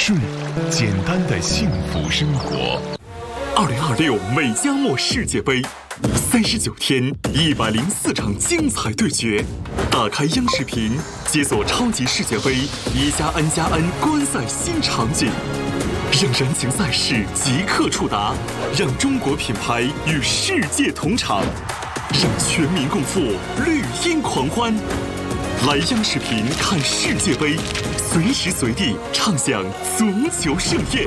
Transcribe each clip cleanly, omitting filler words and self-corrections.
顺，简单的幸福生活。 2026美加墨世界杯，39天104场精彩对决，打开央视频，解锁超级世界杯1+N+N观赛新场景，让燃情赛事即刻触达，让中国品牌与世界同场，让全民共赴绿茵狂欢。来央视频看世界杯，随时随地畅享足球盛宴。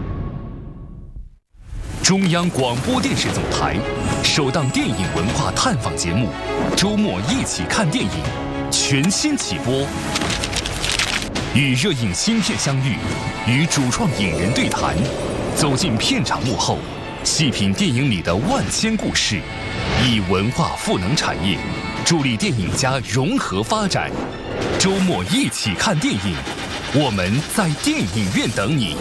中央广播电视总台首档电影文化探访节目《周末一起看电影》全新起播，与热映新片相遇，与主创影人对谈，走进片场幕后，细品电影里的万千故事，以文化赋能产业，助力电影家融合发展。周末一起看电影，我们在电影院等你。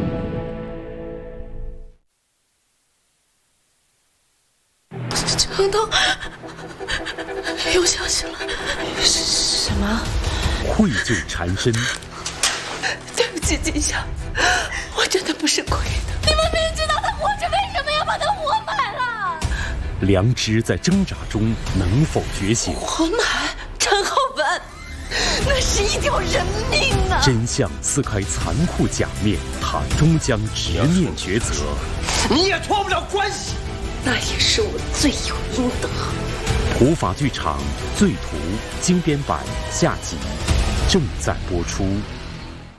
程东又消息了，什么？ 愧疚缠身。 对不起，金夏，我真的不是故意的。你们明知道他活着，为什么要把他活埋了？ 良知在挣扎中能否觉醒？ 活埋陈浩文，那是一条人命啊！ 真相撕开残酷假面，他终将直面抉择。 你也脱不了关系。 那也是我罪有应得。 普法剧场《罪徒》精编版下集正在播出。